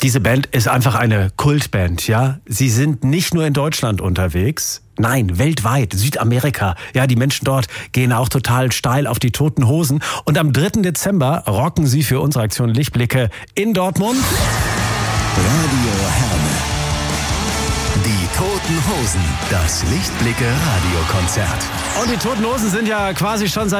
Diese Band ist einfach eine Kultband, ja. Sie sind nicht nur in Deutschland unterwegs, nein, weltweit, Südamerika. Ja, die Menschen dort gehen auch total steil auf die Toten Hosen. Und am 3. Dezember rocken sie für unsere Aktion Lichtblicke in Dortmund. Radio Herne. Die Toten Hosen, das Lichtblicke Radiokonzert. Und die Toten Hosen sind ja quasi schon seit